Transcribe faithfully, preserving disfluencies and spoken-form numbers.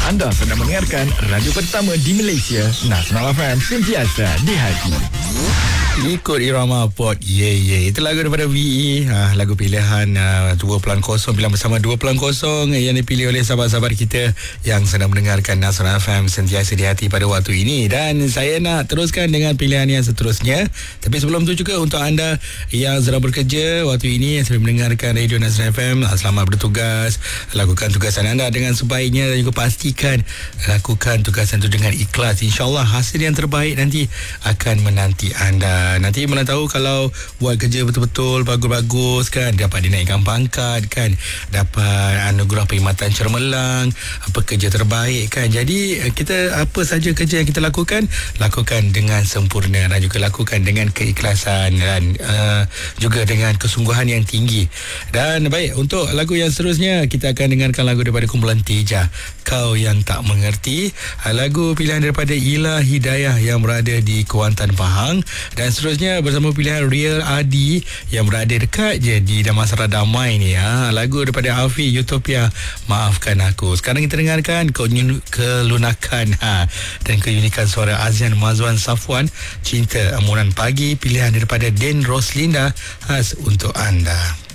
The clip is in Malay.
Anda sedang mendengarkan radio pertama di Malaysia, Nasional F M, sentiasa di hati. Ikut irama pop, yeah, yeah. Itu lagu daripada V E, ha, lagu pilihan uh, dua kosong, pilihan bersama dua kosong yang dipilih oleh sahabat-sahabat kita yang sedang mendengarkan Nasional F M sentiasa di hati pada waktu ini. Dan saya nak teruskan dengan pilihan yang seterusnya. Tapi sebelum tu juga untuk anda yang sedang bekerja waktu ini, yang sedang mendengarkan radio Nasional F M, selamat bertugas. Lakukan tugasan anda dengan sebaiknya dan juga pastikan lakukan tugasan itu dengan ikhlas. InsyaAllah hasil yang terbaik nanti akan menanti anda. Nanti mana tahu kalau buat kerja betul-betul bagus-bagus kan, dapat dinaikkan pangkat kan, dapat anugerah perkhidmatan cermelang, apa kerja terbaik kan. Jadi kita apa saja kerja yang kita lakukan, lakukan dengan sempurna dan juga lakukan dengan keikhlasan dan uh, juga dengan kesungguhan yang tinggi. Dan baik, untuk lagu yang seterusnya kita akan dengarkan lagu daripada kumpulan Teja, Kau Yang Tak Mengerti. Lagu pilihan daripada Ila Hidayah yang berada di Kuantan, Pahang. Dan seterusnya bersama pilihan Real Adi yang berada dekat je di Damansara Damai ni, ha. Lagu daripada Afi, Utopia, Maafkan Aku. Sekarang kita dengarkan Kelunakan, ha, dan keunikan suara Azian Mazwan Safwan, Cinta Amuran Pagi, pilihan daripada Den Roslinda, khas untuk anda.